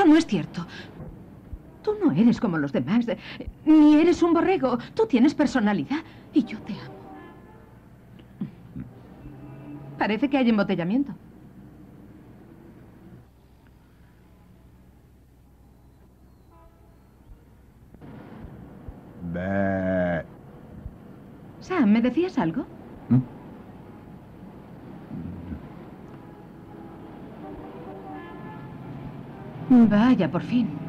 no es cierto. Tú no eres como los demás, ni eres un borrego. Tú tienes personalidad y yo te amo. Parece que hay embotellamiento. Bé. Sam, ¿me decías algo? Vaya, por fin.